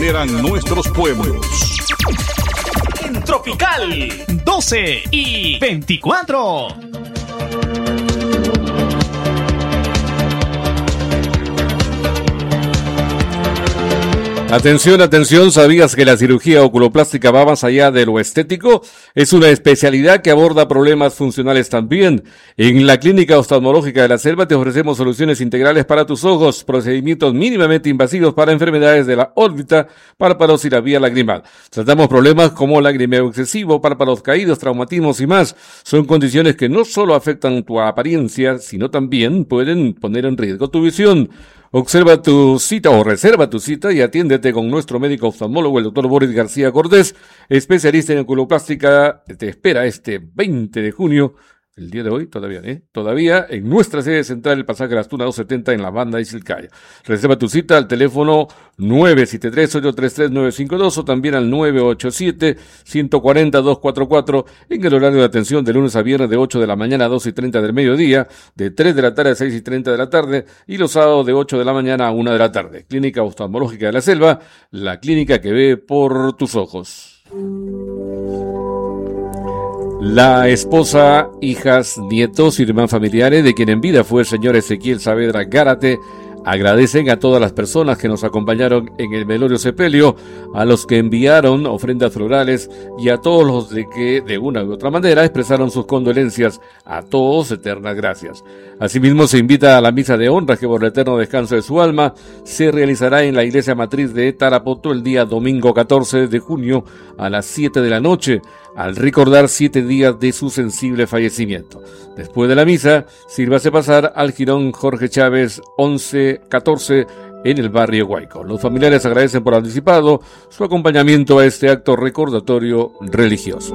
aceleran nuestros pueblos. En Tropical 12 y 24. Atención, atención, ¿sabías que la cirugía oculoplástica va más allá de lo estético? Es una especialidad que aborda problemas funcionales también. En la Clínica Oftalmológica de la Selva te ofrecemos soluciones integrales para tus ojos, procedimientos mínimamente invasivos para enfermedades de la órbita, párpados y la vía lagrimal. Tratamos problemas como lagrimeo excesivo, párpados caídos, traumatismos y más. Son condiciones que no solo afectan tu apariencia, sino también pueden poner en riesgo tu visión. Observa tu cita o reserva tu cita y atiéndete con nuestro médico oftalmólogo, el doctor Boris García Cordés, especialista en oculoplástica. Te espera este 20 de junio, el día de hoy, todavía en nuestra sede central, el pasaje Las Tunas 270 en la banda de Silcaya. Reserva tu cita al teléfono 973-833-952 o también al 987-140-244 en el horario de atención de lunes a viernes de 8 de la mañana a 2:30 del mediodía, de 3 de la tarde a 6:30 de la tarde y los sábados de 8 de la mañana a 1 de la tarde. Clínica Oftalmológica de la Selva, la clínica que ve por tus ojos. La esposa, hijas, nietos y demás familiares de quien en vida fue el señor Ezequiel Saavedra Gárate agradecen a todas las personas que nos acompañaron en el velorio sepelio, a los que enviaron ofrendas florales y a todos los de que de una u otra manera expresaron sus condolencias. A todos eternas gracias. Asimismo se invita a la misa de honra que por el eterno descanso de su alma se realizará en la iglesia matriz de Tarapoto el día domingo 14 de junio a las 7 de la noche, al recordar 7 días de su sensible fallecimiento. Después de la misa, sírvase pasar al jirón Jorge Chávez 1114 en el barrio Guayco. Los familiares agradecen por anticipado su acompañamiento a este acto recordatorio religioso.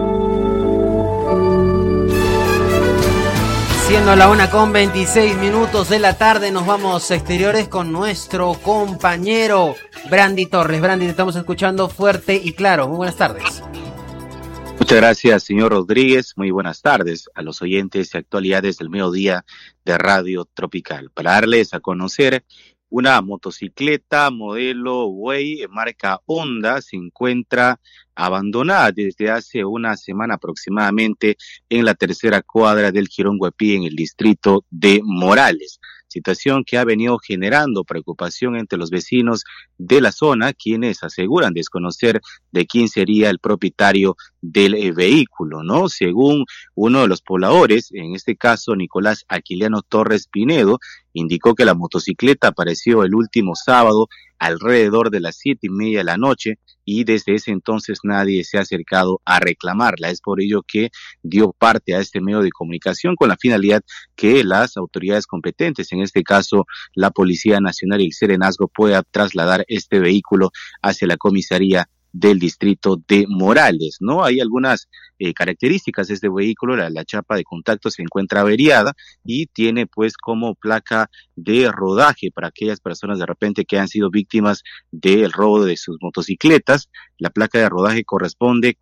Siendo la 1:26 de la tarde, nos vamos a exteriores con nuestro compañero Brandy Torres. Brandy, te estamos escuchando fuerte y claro. Muy buenas tardes. Muchas gracias, señor Rodríguez. Muy buenas tardes a los oyentes y actualidades del mediodía de Radio Tropical. Para darles a conocer, una motocicleta modelo Way marca Honda se encuentra abandonada desde hace una semana aproximadamente en la tercera cuadra del Jirón Guapí en el distrito de Morales. Situación que ha venido generando preocupación entre los vecinos de la zona, quienes aseguran desconocer de quién sería el propietario del vehículo, ¿no? Según uno de los pobladores, en este caso Nicolás Aquiliano Torres Pinedo, indicó que la motocicleta apareció el último sábado alrededor de las 7:30 de la noche y desde ese entonces nadie se ha acercado a reclamarla. Es por ello que dio parte a este medio de comunicación con la finalidad que las autoridades competentes, en este caso la Policía Nacional y el Serenazgo, pueda trasladar este vehículo hacia la comisaría del distrito de Morales, ¿no? Hay algunas características de este vehículo. La chapa de contacto se encuentra averiada y tiene pues como placa de rodaje para aquellas personas de repente que han sido víctimas del robo de sus motocicletas. La placa de rodaje corresponde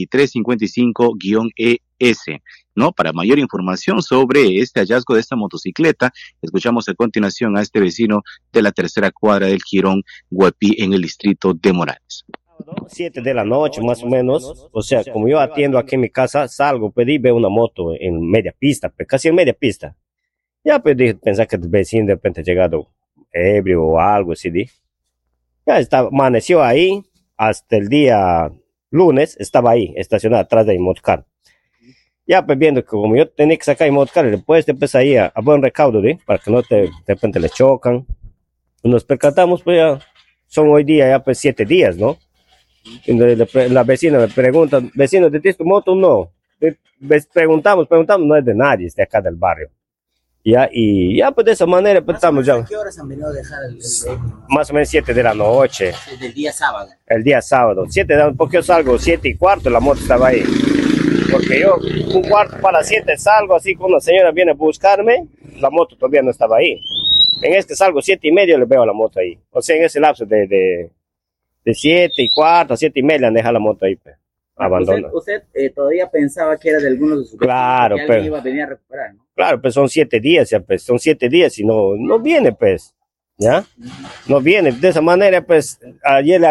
4355-ES, ¿no? Para mayor información sobre este hallazgo de esta motocicleta, escuchamos a continuación a este vecino de la tercera cuadra del Jirón Guapí en el distrito de Morales. 7 de la noche más o menos, o sea, como yo atiendo aquí en mi casa, salgo, pedí, veo una moto en media pista, casi en media pista. Ya pedí, pensar que el vecino de repente ha llegado ebrio o algo así, ya estaba, amaneció ahí, hasta el día lunes estaba ahí, estacionado atrás de mi motocar. Ya pues viendo que como yo tenía que sacar mi motocar, después ahí a buen recaudo, para que no de repente le chocan. Nos percatamos, pues ya, son hoy día ya pues 7 días, ¿no? Y la vecina me pregunta, vecino, ¿de ti tu moto? No. Preguntamos, no es de nadie, es de acá del barrio. Ya, y ya pues de esa manera pues estamos ya. ¿A qué horas han venido a dejar el vehículo? Más o menos 7 de la noche. Del día sábado. El día sábado. 7 de la noche, porque yo salgo 7:15, la moto estaba ahí. Porque yo 6:15 salgo así, cuando una señora viene a buscarme, la moto todavía no estaba ahí. En este salgo 7:30, le veo la moto ahí. O sea, en ese lapso de 7:15 a 7:30 han dejado la moto ahí, pues, abandonada. Usted todavía pensaba que era de algunos de sus vecinos, claro, que alguien iba a venir a recuperar, ¿no? Claro, pues son 7 días, ya, pues, son 7 días y no viene, pues, ¿ya? No viene. De esa manera, pues, ayer